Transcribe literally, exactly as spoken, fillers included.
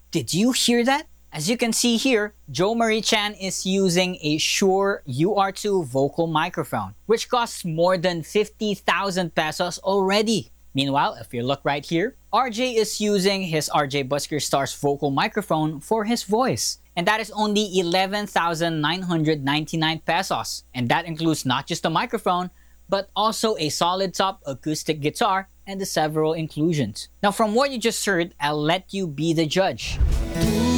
Did you hear that? As you can see here, Jo Marie Chan is using a Shure U R two vocal microphone, which costs more than fifty thousand pesos already. Meanwhile, if you look right here, R J is using his R J Busker Stars vocal microphone for his voice. And that is only eleven thousand nine hundred ninety-nine pesos. And that includes not just the microphone, but also a solid top acoustic guitar and the several inclusions. Now from what you just heard, I'll let you be the judge.